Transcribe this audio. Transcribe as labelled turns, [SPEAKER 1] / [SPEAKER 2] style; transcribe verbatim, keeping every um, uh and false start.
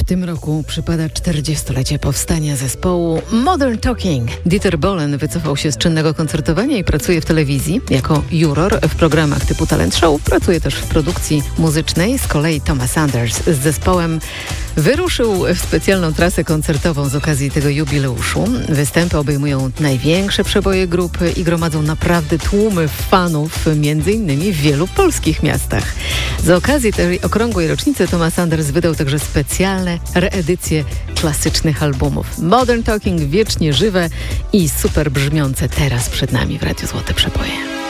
[SPEAKER 1] tym roku przypada czterdziestolecie powstania zespołu Modern Talking. Dieter Bohlen wycofał się z czynnego koncertowania i pracuje w telewizji jako juror w programach typu Talent Show. Pracuje też w produkcji muzycznej. Z kolei Thomas Anders z zespołem wyruszył w specjalną trasę koncertową z okazji tego jubileuszu. Występy obejmują największe przeboje grupy i gromadzą naprawdę tłumy fanów, między innymi w wielu polskich miastach. Z okazji tej okrągłej rocznicy Thomas Anders wydał także specjalne reedycje klasycznych albumów. Modern Talking wiecznie żywe i super brzmiące teraz przed nami w Radiu Złote Przeboje.